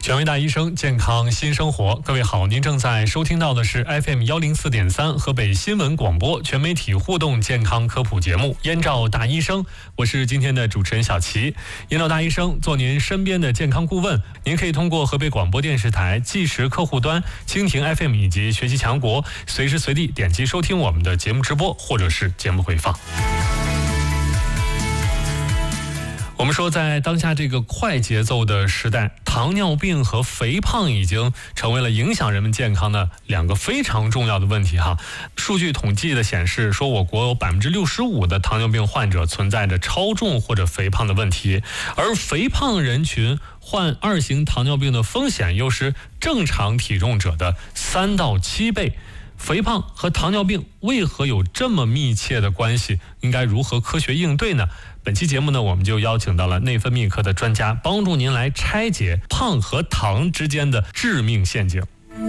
权威大医生，健康新生活。各位好，您正在收听到的是 FM104.3 河北新闻广播全媒体互动健康科普节目《燕赵大医生》，我是今天的主持人小齐。燕赵大医生做您身边的健康顾问，您可以通过河北广播电视台计时客户端、蜻蜓 FM 以及学习强国，随时随地点击收听我们的节目直播或者是节目回放。我们说，在当下这个快节奏的时代，糖尿病和肥胖已经成为了影响人们健康的两个非常重要的问题哈。数据统计的显示说，我国有65%的糖尿病患者存在着超重或者肥胖的问题，而肥胖人群患2型糖尿病的风险又是正常体重者的3到7倍。肥胖和糖尿病为何有这么密切的关系？应该如何科学应对呢？本期节目呢，我们就邀请到了内分泌科的专家，帮助您来拆解胖和糖之间的致命陷阱。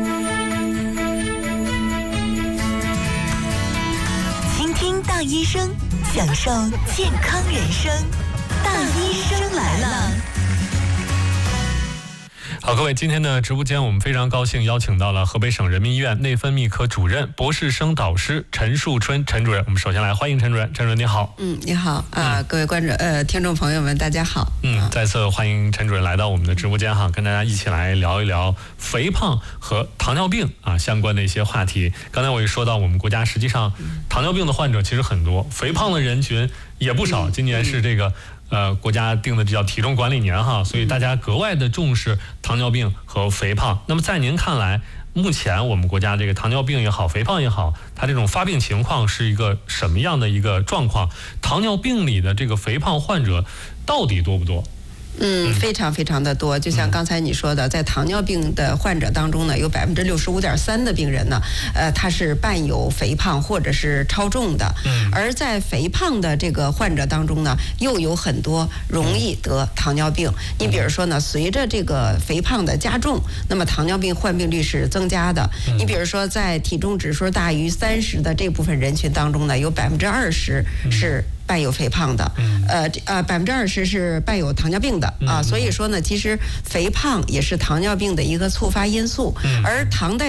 倾听大医生，享受健康人生。大医生来了。 好，各位，今天的直播间我们非常高兴邀请到了河北省人民医院内分泌科主任、博士生导师陈树春陈主任。我们首先来欢迎陈主任。陈主任你好。 你好各位听众朋友们，大家好。 再次欢迎陈主任来到我们的直播间哈，跟大家一起来聊一聊肥胖和糖尿病相关的一些话题。刚才我也说到，我们国家实际上糖尿病的患者其实很多，肥胖的人群也不少。今年是这个国家定的这叫体重管理年哈，所以大家格外的重视糖尿病和肥胖。那么在您看来，目前我们国家这个糖尿病也好，肥胖也好，它这种发病情况是一个什么样的一个状况？糖尿病里的这个肥胖患者到底多不多？ 非常非常的多。就像刚才你说的，在糖尿病的患者当中呢，有65.3%的病人呢，他是伴有肥胖或者是超重的。而在肥胖的这个患者当中呢，又有很多容易得糖尿病。你比如说呢，随着这个肥胖的加重，那么糖尿病患病率是增加的。你比如说，在体重指数大于30的这部分人群当中呢，有20%是伴有肥胖的，20%是伴有糖尿病的所以说呢，其实肥胖也是糖尿病的一个触发因素，而糖代